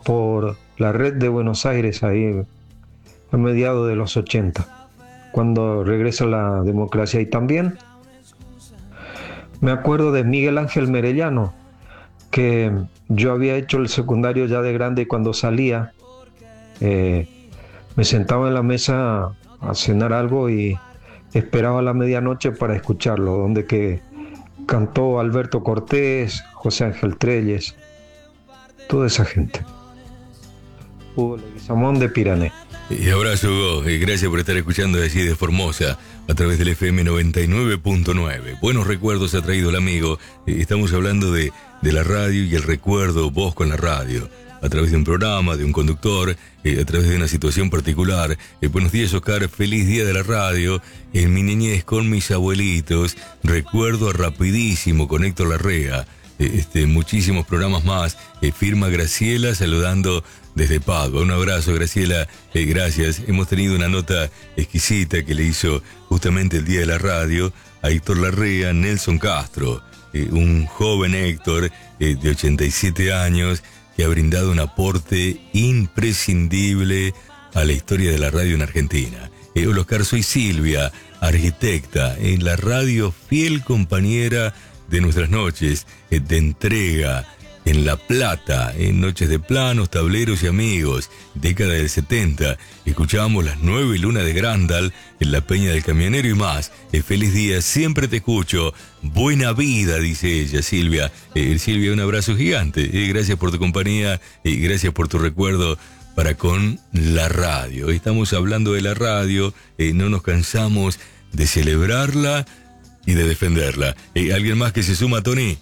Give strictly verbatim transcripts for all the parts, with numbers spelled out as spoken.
por la red de Buenos Aires ahí a mediados de los ochenta, cuando regresa la democracia. Y también me acuerdo de Miguel Ángel Merellano, que yo había hecho el secundario ya de grande y cuando salía eh, me sentaba en la mesa a cenar algo y esperaba la medianoche para escucharlo, donde que cantó Alberto Cortés, José Ángel Trelles, toda esa gente. Hugo Leguizamón de Pirané. Y abrazo, Hugo, y gracias por estar escuchando así de Formosa a través del F M noventa y nueve punto nueve. Buenos recuerdos ha traído el amigo. Estamos hablando de, de la radio y el recuerdo, vos con la radio, a través de un programa, de un conductor, eh, a través de una situación particular. Eh, buenos días, Oscar, feliz día de la radio. En mi niñez con mis abuelitos, recuerdo rapidísimo con Héctor Larrea, eh, este, muchísimos programas más. Eh, firma Graciela saludando desde Padua. Un abrazo, Graciela, eh, gracias. Hemos tenido una nota exquisita que le hizo justamente el día de la radio a Héctor Larrea, Nelson Castro, eh, un joven Héctor eh, de ochenta y siete años, que ha brindado un aporte imprescindible a la historia de la radio en Argentina. Eh, hola, Oscar, soy Silvia, arquitecta, en la radio, fiel compañera de nuestras noches eh, de entrega en La Plata, en noches de planos, tableros y amigos, década del setenta. Escuchábamos Las Nueve y Luna de Grandal en la Peña del Camionero y más. Eh, feliz día, siempre te escucho. Buena vida, dice ella, Silvia. Eh, Silvia, un abrazo gigante. Eh, gracias por tu compañía y eh, gracias por tu recuerdo para con la radio. Estamos hablando de la radio, eh, no nos cansamos de celebrarla y de defenderla. Eh, ¿Alguien más que se suma, Tony?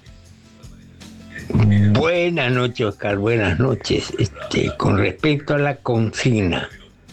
Buenas noches, Oscar, buenas noches. Este, con respecto a la consigna,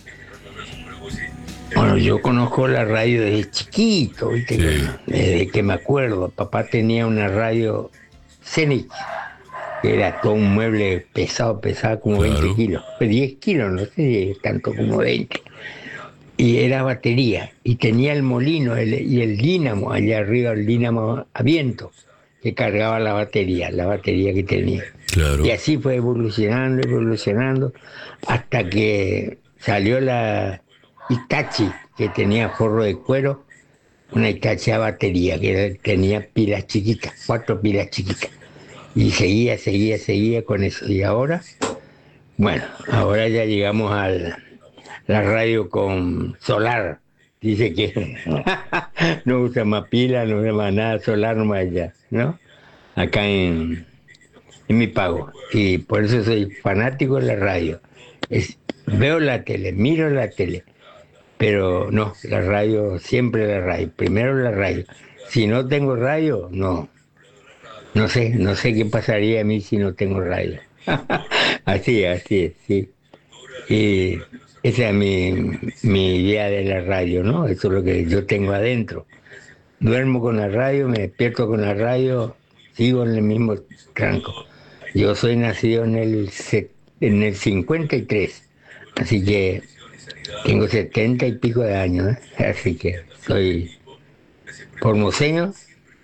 bueno, yo conozco la radio desde chiquito, ¿viste? Sí. Desde que me acuerdo. Papá tenía una radio Zenith, que era todo un mueble pesado, pesado como claro. veinte kilos, diez kilos, no sé, tanto como veinte. Y era batería, y tenía el molino el, y el dínamo, allá arriba el dínamo a viento, que cargaba la batería, la batería que tenía. Claro. Y así fue evolucionando, evolucionando, hasta que salió la Hitachi, que tenía forro de cuero, una Hitachi a batería, que tenía pilas chiquitas, cuatro pilas chiquitas. Y seguía, seguía, seguía con eso. Y ahora, bueno, ahora ya llegamos a la radio con solar. Dice que no usa más pila, no usa más nada, solar nomás ya, ¿no? Acá en, en mi pago. Y por eso soy fanático de la radio. Es, veo la tele, miro la tele, pero no, la radio, siempre la radio. Primero la radio. Si no tengo radio, no. No sé, no sé qué pasaría a mí si no tengo radio. Así, así es, sí. Y esa es mi, mi idea de la radio, ¿no? Eso es lo que yo tengo adentro. Duermo con la radio, me despierto con la radio, sigo en el mismo tranco. Yo soy nacido en el, en el cincuenta y tres, así que tengo setenta y pico de años, ¿eh? Así que soy formoseño,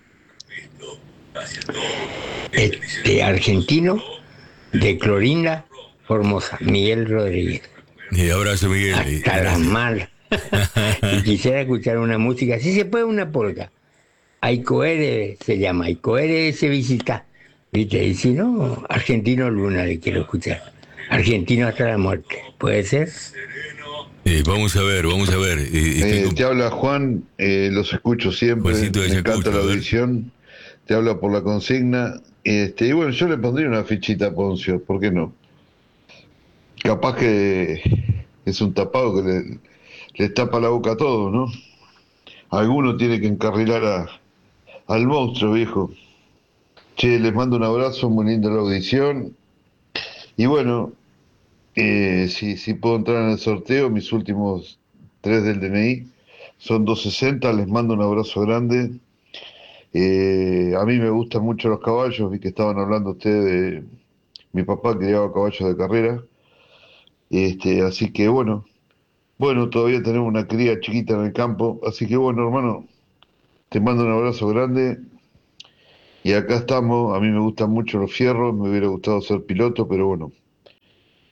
este, argentino, de Clorinda, Formosa, Miguel Rodríguez. Y abrazo, Miguel. Hasta las malas. Y quisiera escuchar una música, si se puede, una polka. Aicoere se llama, Aicoere se visita. ¿Viste? Y si no, Argentino Luna le quiero escuchar. Argentino hasta la muerte. ¿Puede ser? Eh, vamos a ver, vamos a ver. Eh, eh, con... Te habla Juan, eh, los escucho siempre. Juancito, me encanta la audición. Te habla por la consigna. Este, y bueno, yo le pondría una fichita a Poncio, ¿por qué no? Capaz que es un tapado que le, le tapa la boca a todos, ¿no? Alguno tiene que encarrilar a, al monstruo, viejo. Che, les mando un abrazo, muy linda la audición. Y bueno, eh, si, si puedo entrar en el sorteo, mis últimos tres del D N I son doscientos sesenta, les mando un abrazo grande. Eh, a mí me gustan mucho los caballos, vi que estaban hablando ustedes de mi papá que criaba caballos de carrera. Este, así que bueno, bueno, todavía tenemos una cría chiquita en el campo, así que bueno, hermano, te mando un abrazo grande y acá estamos. A mí me gustan mucho los fierros, me hubiera gustado ser piloto, pero bueno,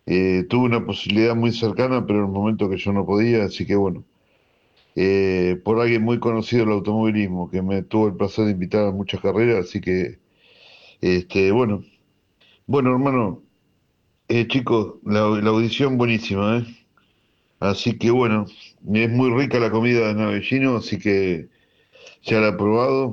eh, tuve una posibilidad muy cercana, pero en un momento que yo no podía, así que bueno, eh, por alguien muy conocido del automovilismo, que me tuvo el placer de invitar a muchas carreras, así que, este, bueno, bueno hermano, eh, chicos, la, la audición buenísima, ¿eh? Así que bueno, es muy rica la comida de Navellino, así que ya la he probado,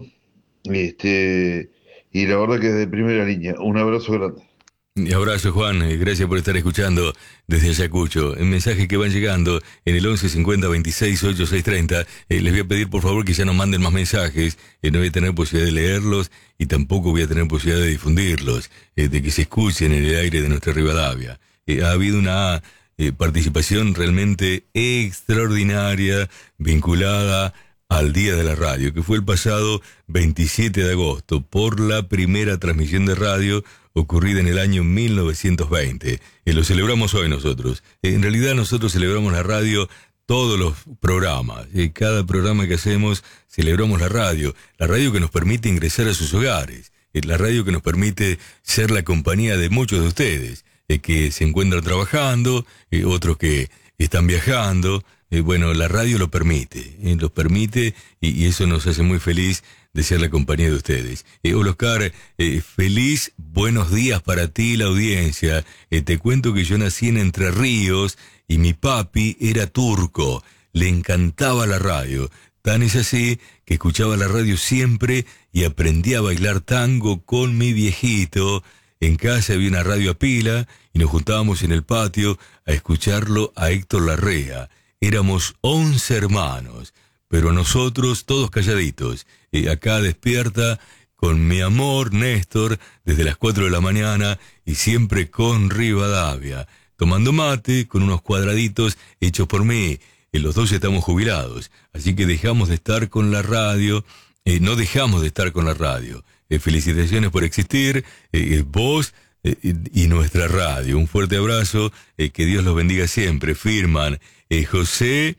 este, y la verdad que es de primera línea. Un abrazo grande. Un abrazo, Juan, eh, gracias por estar escuchando desde Ayacucho. En mensajes que van llegando en el once cincuenta veintiséis ochenta y seis treinta, eh, les voy a pedir por favor que ya no manden más mensajes, eh, no voy a tener posibilidad de leerlos y tampoco voy a tener posibilidad de difundirlos, eh, de que se escuchen en el aire de nuestra Rivadavia. Eh, ha habido una eh, participación realmente extraordinaria vinculada al Día de la Radio, que fue el pasado veintisiete de agosto, por la primera transmisión de radio ocurrida en el año mil novecientos veinte. Eh, lo celebramos hoy nosotros. Eh, en realidad nosotros celebramos la radio todos los programas. Eh, cada programa que hacemos celebramos la radio. La radio que nos permite ingresar a sus hogares. Eh, la radio que nos permite ser la compañía de muchos de ustedes, eh, que se encuentran trabajando, eh, otros que están viajando. Eh, bueno, la radio lo permite, eh, lo permite y, y eso nos hace muy feliz de ser la compañía de ustedes. Eh, hola Oscar, eh, feliz buenos días para ti, la audiencia. Eh, te cuento que yo nací en Entre Ríos y mi papi era turco, le encantaba la radio. Tan es así que escuchaba la radio siempre y aprendí a bailar tango con mi viejito. En casa había una radio a pila y nos juntábamos en el patio a escucharlo a Héctor Larrea. Éramos once hermanos, pero nosotros todos calladitos. Eh, acá despierta con mi amor Néstor desde las cuatro de la mañana y siempre con Rivadavia, tomando mate con unos cuadraditos hechos por mí. Eh, los dos estamos jubilados, así que dejamos de estar con la radio, eh, no dejamos de estar con la radio. Eh, felicitaciones por existir, eh, vos eh, y nuestra radio. Un fuerte abrazo, eh, que Dios los bendiga siempre. Firman eh, José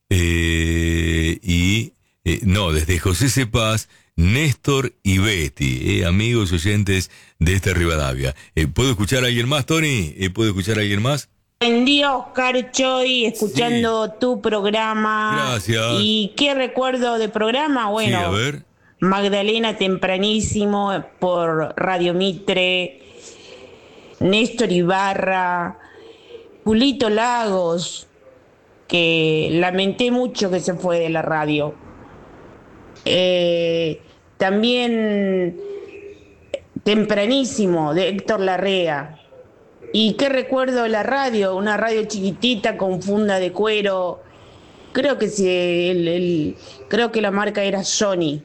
eh, y... Eh, no, desde José Cepaz, Néstor y Betty, eh, amigos oyentes de esta Rivadavia. Eh, ¿Puedo escuchar a alguien más, Tony? Eh, ¿Puedo escuchar a alguien más? Buen día, Oscar Choy, escuchando sí. tu programa. Gracias. ¿Y qué recuerdo de programa? Bueno, sí, a ver. Magdalena Tempranísimo por Radio Mitre, Néstor Ibarra, Pulito Lagos, que lamenté mucho que se fue de la radio. Eh, también Tempranísimo de Héctor Larrea. ¿Y qué recuerdo de la radio? Una radio chiquitita con funda de cuero. Creo que sí, el, el, creo que la marca era Sony.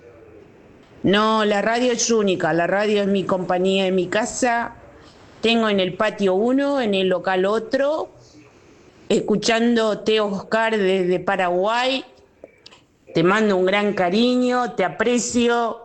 No, la radio es única. La radio es mi compañía en mi casa. Tengo en el patio uno, en el local otro. Escuchando Teo Oscar desde Paraguay. Te mando un gran cariño, te aprecio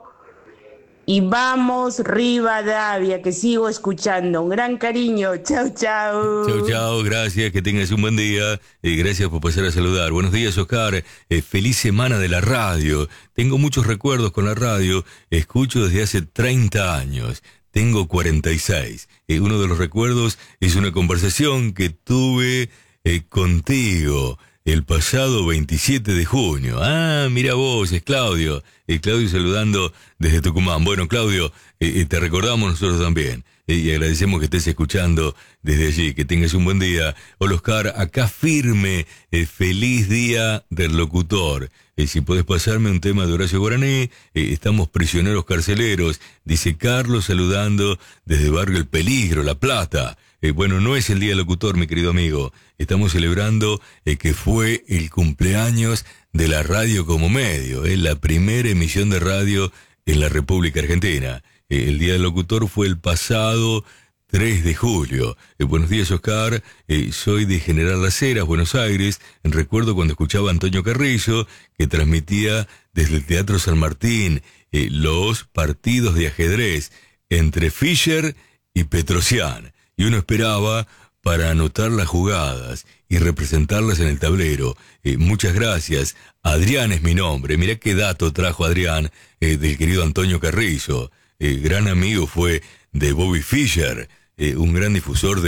y vamos Rivadavia, que sigo escuchando. Un gran cariño, chau, chau. Chau, chau, gracias, que tengas un buen día y gracias por pasar a saludar. Buenos días, Oscar, eh, feliz semana de la radio. Tengo muchos recuerdos con la radio, escucho desde hace treinta años. Tengo cuarenta y seis. Eh, uno de los recuerdos es una conversación que tuve eh, contigo el pasado veintisiete de junio. Ah, mira vos, es Claudio. Eh, Claudio saludando desde Tucumán. Bueno, Claudio, eh, te recordamos nosotros también. Eh, y agradecemos que estés escuchando desde allí. Que tengas un buen día. Hola, Oscar, acá firme. Eh, feliz día del locutor. Eh, si podés pasarme un tema de Horacio Guaraní. Eh, estamos prisioneros carceleros. Dice Carlos saludando desde Barrio El Peligro, La Plata. Eh, bueno, no es el Día del Locutor, mi querido amigo. Estamos celebrando eh, que fue el cumpleaños de la radio como medio, eh, la primera emisión de radio en la República Argentina. Eh, el Día del Locutor fue el pasado tres de julio. Eh, buenos días, Oscar. Eh, soy de General Las Heras, Buenos Aires. Recuerdo cuando escuchaba a Antonio Carrillo, que transmitía desde el Teatro San Martín eh, los partidos de ajedrez entre Fischer y Petrosian. Y uno esperaba para anotar las jugadas y representarlas en el tablero. Eh, muchas gracias. Adrián es mi nombre. Mirá qué dato trajo Adrián eh, del querido Antonio Carrillo. Eh, gran amigo fue de Bobby Fischer, eh, un gran difusor de,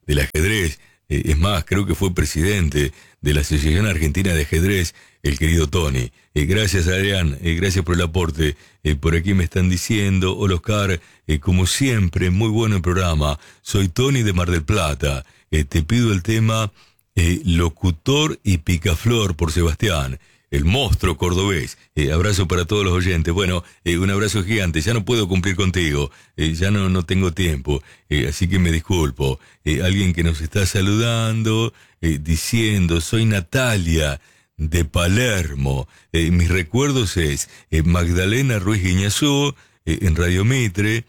del ajedrez. Eh, es más, creo que fue presidente de la Asociación Argentina de Ajedrez, el querido Tony. Eh, gracias, Adrián, eh, gracias por el aporte. Eh, por aquí me están diciendo, hola Oscar, eh, como siempre, muy bueno el programa. Soy Tony de Mar del Plata. Eh, te pido el tema eh, Locutor y Picaflor por Sebastián, el monstruo cordobés. Eh, abrazo para todos los oyentes. Bueno, eh, un abrazo gigante. Ya no puedo cumplir contigo. Eh, ya no, no tengo tiempo. Eh, así que me disculpo. Eh, alguien que nos está saludando, eh, diciendo, soy Natalia de Palermo. Eh, mis recuerdos es eh, Magdalena Ruiz Guiñazú, eh, en Radio Mitre.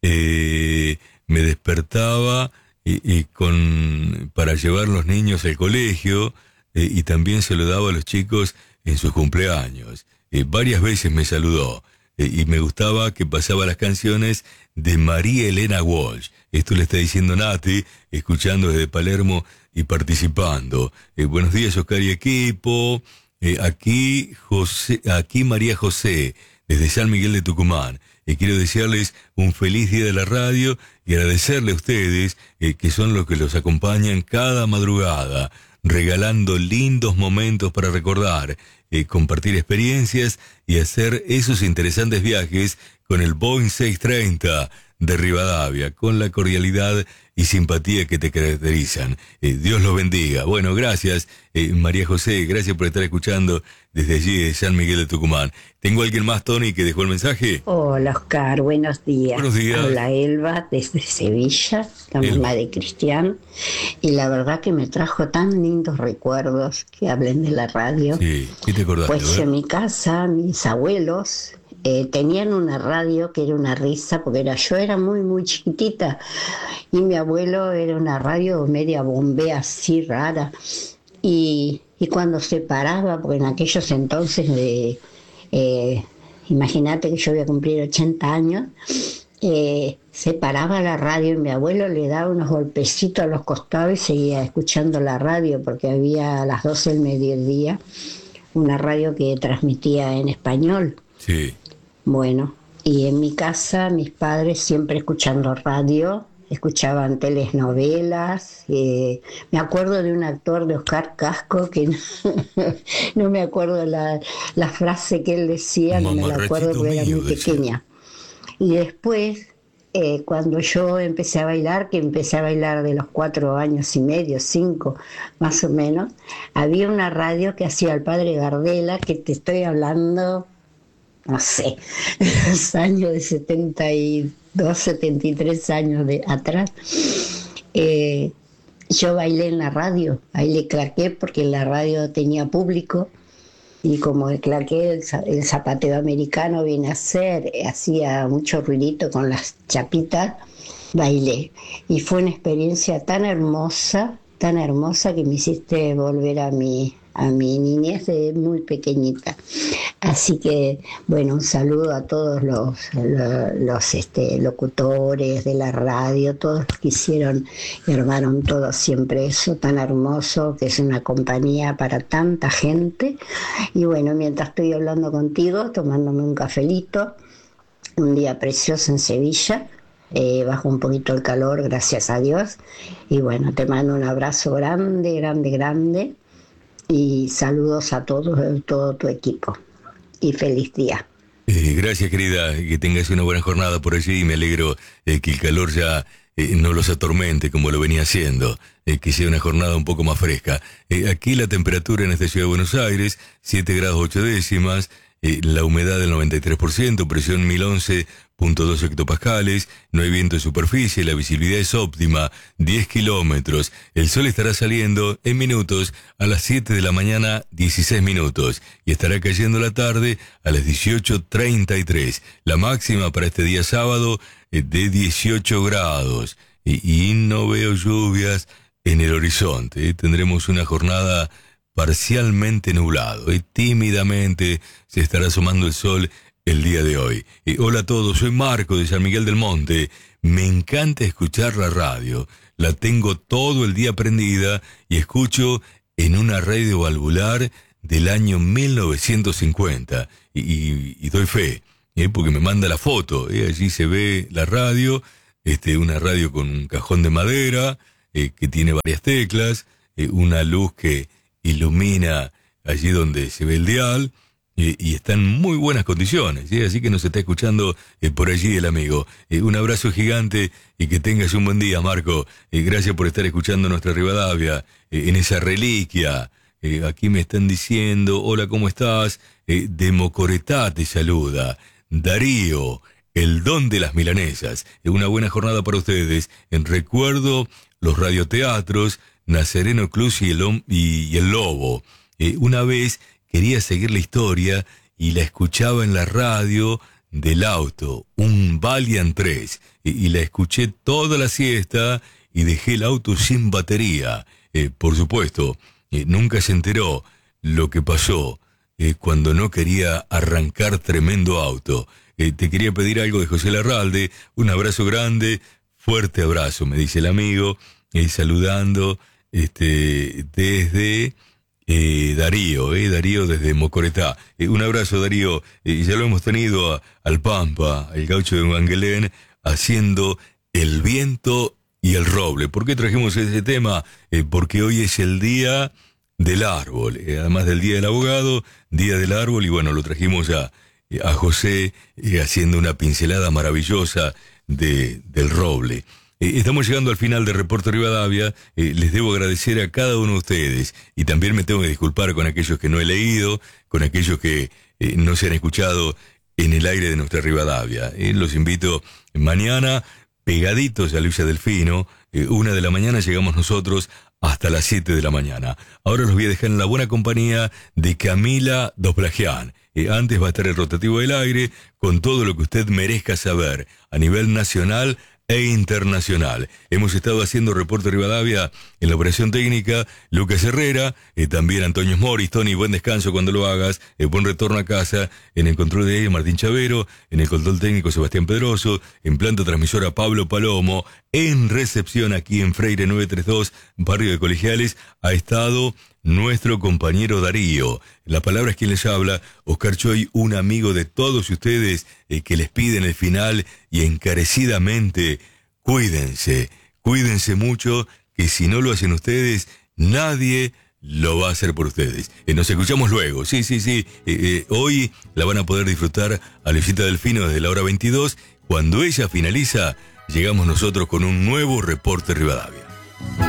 Eh, me despertaba eh, eh, con, para llevar los niños al colegio, eh, y también se lo daba a los chicos en sus cumpleaños. Eh, varias veces me saludó, eh, y me gustaba que pasaba las canciones de María Elena Walsh. Esto le está diciendo Nati, escuchando desde Palermo y participando. Eh, buenos días, Oscar y equipo. Eh, aquí José, aquí María José, desde San Miguel de Tucumán. Eh, quiero desearles un feliz día de la radio y agradecerle a ustedes, eh, que son los que los acompañan cada madrugada, regalando lindos momentos para recordar, eh, compartir experiencias y hacer esos interesantes viajes con el Boeing seiscientos treinta de Rivadavia, con la cordialidad y simpatía que te caracterizan. Eh, Dios los bendiga. Bueno, gracias, eh, María José, gracias por estar escuchando desde allí de San Miguel de Tucumán. ¿Tengo alguien más, Tony, que dejó el mensaje? Hola, Oscar, buenos días. Buenos días. Habla Elba desde Sevilla, la Elba. mamá de Cristian, y la verdad que me trajo tan lindos recuerdos que hablen de la radio. Sí, ¿qué te acordaste? Pues en mi casa, mis abuelos eh, tenían una radio que era una risa, porque era, yo era muy, muy chiquitita, y mi abuelo era una radio media bombea así rara, y, y cuando se paraba, porque en aquellos entonces, de, eh, imagínate que yo voy a cumplir ochenta años, eh, se paraba la radio y mi abuelo le daba unos golpecitos a los costados y seguía escuchando la radio, porque había a las doce del mediodía una radio que transmitía en español. Sí. Bueno, y en mi casa mis padres siempre escuchando radio, escuchaban telenovelas. Eh, me acuerdo de un actor, de Oscar Casco, que no, no me acuerdo la, la frase que él decía, no me la acuerdo porque era muy pequeña. Y después, eh, cuando yo empecé a bailar, que empecé a bailar de los cuatro años y medio, cinco más o menos, había una radio que hacía el padre Gardela, que te estoy hablando, no sé, los años de setenta y dos, setenta y tres años de atrás. Eh, yo bailé en la radio, bailé claqué porque la radio tenía público, y como el claqué, el, el zapateo americano viene a ser, hacía mucho ruidito con las chapitas, bailé. Y fue una experiencia tan hermosa, tan hermosa, que me hiciste volver a mi, a mi niñez de muy pequeñita. Así que, bueno, un saludo a todos los, los, los este, locutores de la radio, todos los que hicieron y armaron todo siempre eso tan hermoso, que es una compañía para tanta gente. Y bueno, mientras estoy hablando contigo, tomándome un cafelito, un día precioso en Sevilla, eh, bajo un poquito el calor, gracias a Dios. Y bueno, te mando un abrazo grande, grande, grande, y saludos a todos, a todo tu equipo. Y feliz día. Eh, gracias, querida, que tengas una buena jornada por allí, y me alegro eh, que el calor ya eh, no los atormente como lo venía haciendo, eh, que sea una jornada un poco más fresca. Eh, aquí la temperatura en esta ciudad de Buenos Aires, siete grados ocho décimas, eh, la humedad del noventa y tres por ciento, presión mil once punto dos hectopascales, no hay viento de superficie, la visibilidad es óptima, diez kilómetros, el sol estará saliendo en minutos a las siete de la mañana, dieciséis minutos, y estará cayendo la tarde a las dieciocho treinta y tres, la máxima para este día sábado es de dieciocho grados, y, y no veo lluvias en el horizonte, ¿eh? Tendremos una jornada parcialmente nublado, y tímidamente se estará asomando el sol el día de hoy. Eh, hola a todos, soy Marco de San Miguel del Monte. Me encanta escuchar la radio. La tengo todo el día prendida y escucho en una radio valvular del año mil novecientos cincuenta. Y, y, y doy fe, eh, porque me manda la foto. Eh, allí se ve la radio, este, una radio con un cajón de madera, eh, que tiene varias teclas, eh, una luz que ilumina allí donde se ve el dial, eh, y está en muy buenas condiciones, ¿sí? Así que nos está escuchando eh, por allí el amigo. Eh, un abrazo gigante y que tengas un buen día, Marco. Eh, gracias por estar escuchando nuestra Rivadavia, eh, en esa reliquia. Eh, aquí me están diciendo, hola, ¿cómo estás? Eh, de Mocoretá te saluda Darío, el don de las milanesas. Eh, una buena jornada para ustedes. En recuerdo los radioteatros, Nazareno Cruz y el, hom- y, y el Lobo. Eh, una vez quería seguir la historia y la escuchaba en la radio del auto, un Valiant tres. Eh, y la escuché toda la siesta y dejé el auto sin batería. Eh, por supuesto, Eh, nunca se enteró lo que pasó eh, cuando no quería arrancar tremendo auto. Eh, te quería pedir algo de José Larralde, un abrazo grande, fuerte abrazo, me dice el amigo, eh, saludando este, desde eh, Darío, eh, Darío desde Mocoretá. Eh, un abrazo, Darío, eh, ya lo hemos tenido a, al Pampa, el gaucho de Manguelén, haciendo El Viento y el Roble. ¿Por qué trajimos ese tema? Eh, porque hoy es el día del árbol, eh, además del día del abogado, día del árbol, y bueno, lo trajimos a, a José eh, haciendo una pincelada maravillosa de, del roble. Eh, estamos llegando al final del Reporte Rivadavia. Eh, les debo agradecer a cada uno de ustedes y también me tengo que disculpar con aquellos que no he leído, con aquellos que eh, no se han escuchado en el aire de nuestra Rivadavia. Eh, los invito mañana, pegaditos a Luisa Delfino, eh, una de la mañana llegamos nosotros hasta las siete de la mañana. Ahora los voy a dejar en la buena compañía de Camila Dosplagian. Eh, antes va a estar el rotativo del aire con todo lo que usted merezca saber a nivel nacional e internacional. Hemos estado haciendo Reporte Rivadavia en la operación técnica Lucas Herrera, eh, también Antonio Moris. Tony, buen descanso cuando lo hagas, eh, buen retorno a casa. En el control de Martín Chavero, en el control técnico Sebastián Pedroso, en planta transmisora Pablo Palomo, en recepción aquí en Freire novecientos treinta y dos, barrio de Colegiales, ha estado nuestro compañero Darío. La palabra es quien les habla, Oscar Choy, un amigo de todos ustedes eh, que les pide en el final y encarecidamente, cuídense, cuídense mucho, que si no lo hacen ustedes, nadie lo va a hacer por ustedes. Eh, nos escuchamos luego, sí, sí, sí, eh, eh, hoy la van a poder disfrutar a Luisita Delfino desde la hora veintidós. Cuando ella finaliza, llegamos nosotros con un nuevo Reporte Rivadavia.